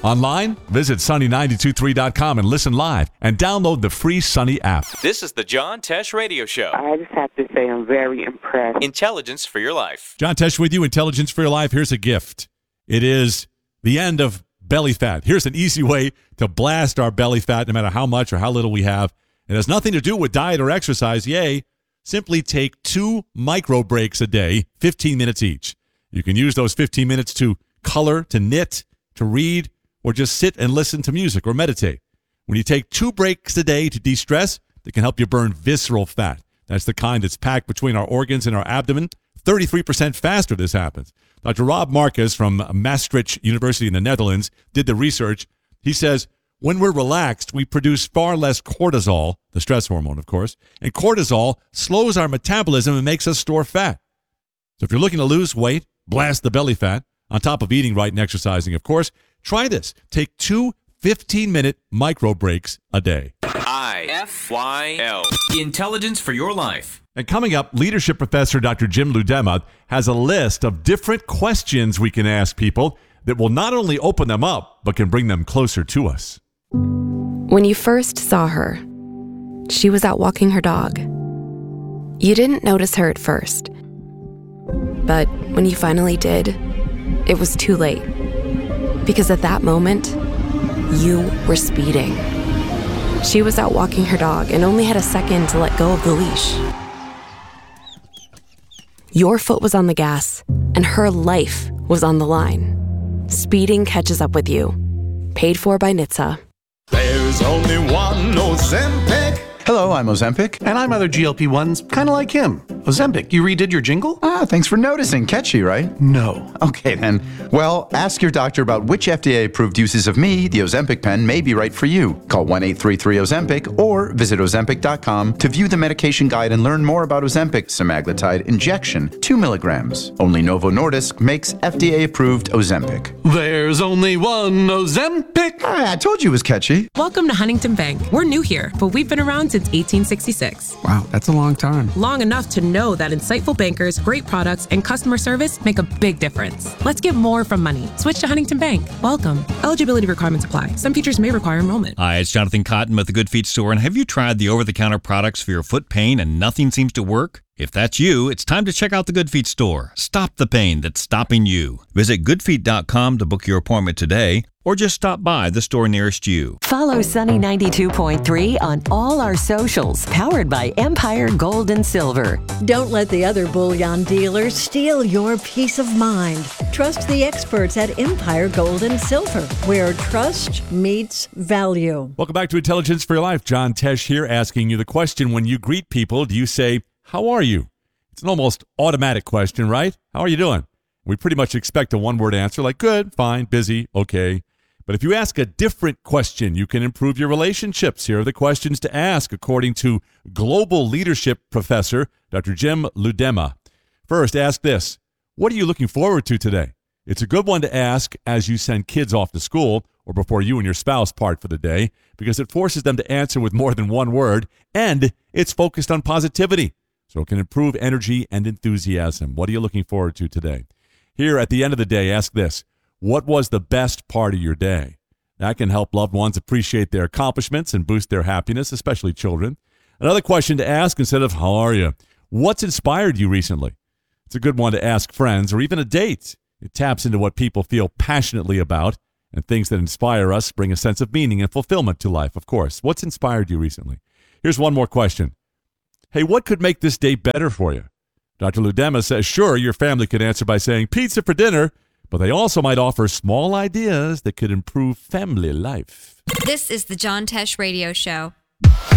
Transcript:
Online, visit sunny923.com and listen live and download the free Sunny app. This is the John Tesh Radio Show. I just have to say I'm very impressed. Intelligence for your life. John Tesh with you, Intelligence for Your Life. Here's a gift. It is the end of belly fat. Here's an easy way to blast our belly fat no matter how much or how little we have. It has nothing to do with diet or exercise. Yay. Simply take 2 micro breaks a day, 15 minutes each. You can use those 15 minutes to color, to knit, to read, or just sit and listen to music or meditate. When you take 2 breaks a day to de-stress, they can help you burn visceral fat. That's the kind that's packed between our organs and our abdomen. 33% faster this happens. Dr. Rob Marcus from Maastricht University in the Netherlands did the research. He says, when we're relaxed, we produce far less cortisol, the stress hormone, of course, and cortisol slows our metabolism and makes us store fat. So if you're looking to lose weight, blast the belly fat, on top of eating right and exercising, of course, try this. Take 2 15-minute micro breaks a day. IFYL. Intelligence for your life. And coming up, leadership professor Dr. Jim Ludema has a list of different questions we can ask people that will not only open them up, but can bring them closer to us. When you first saw her, she was out walking her dog. You didn't notice her at first. But when you finally did, it was too late. Because at that moment, you were speeding. She was out walking her dog and only had a second to let go of the leash. Your foot was on the gas, and her life was on the line. Speeding catches up with you. Paid for by NHTSA. There's only one Ozempic. Hello, I'm Ozempic. And I'm other GLP-1s, kind of like him. Ozempic, you redid your jingle? Thanks for noticing. Catchy, right? No. Okay, then. Well, ask your doctor about which FDA-approved uses of me, the Ozempic pen, may be right for you. Call 1-833-OZEMPIC or visit Ozempic.com to view the medication guide and learn more about Ozempic semaglutide injection, 2 milligrams. Only Novo Nordisk makes FDA-approved Ozempic. There's only one Ozempic. I told you it was catchy. Welcome to Huntington Bank. We're new here, but we've been around since 1866. Wow, that's a long time. Long enough to know that insightful bankers, great products, and customer service make a big difference. Let's get more from money. Switch to Huntington Bank. Welcome. Eligibility requirements apply. Some features may require enrollment. Hi, it's Jonathan Cotton with the Good Feet Store. And have you tried the over-the-counter products for your foot pain and nothing seems to work? If that's you, it's time to check out the Good Feet Store. Stop the pain that's stopping you. Visit goodfeet.com to book your appointment today, or just stop by the store nearest you. Follow Sunny 92.3 on all our socials, powered by Empire Gold and Silver. Don't let the other bullion dealers steal your peace of mind. Trust the experts at Empire Gold and Silver, where trust meets value. Welcome back to Intelligence for Your Life. John Tesh here asking you the question, when you greet people, do you say, how are you? It's an almost automatic question, right? How are you doing? We pretty much expect a one-word answer like good, fine, busy, okay. But if you ask a different question, you can improve your relationships. Here are the questions to ask according to global leadership professor Dr. Jim Ludema. First, ask this. What are you looking forward to today? It's a good one to ask as you send kids off to school or before you and your spouse part for the day, because it forces them to answer with more than one word, and it's focused on positivity. So it can improve energy and enthusiasm. What are you looking forward to today? Here at the end of the day, ask this. What was the best part of your day? That can help loved ones appreciate their accomplishments and boost their happiness, especially children. Another question to ask instead of how are you? What's inspired you recently? It's a good one to ask friends or even a date. It taps into what people feel passionately about, and things that inspire us bring a sense of meaning and fulfillment to life, of course. What's inspired you recently? Here's one more question. Hey, what could make this day better for you? Dr. Ludema says, sure, your family could answer by saying pizza for dinner, but they also might offer small ideas that could improve family life. This is the John Tesh Radio Show.